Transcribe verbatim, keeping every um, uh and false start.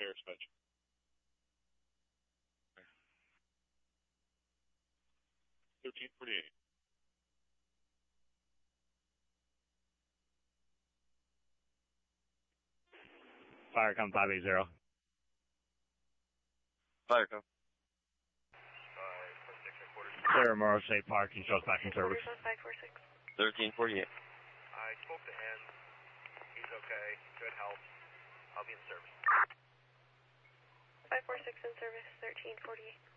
air suspension. thirteen forty-eight. Firecom five eighty. Firecom. Clear Morrow State Park, and show us back in service. thirteen forty-eight. I spoke to him. He's okay. Good health. I'll be in service. five four six in service, thirteen forty-eight.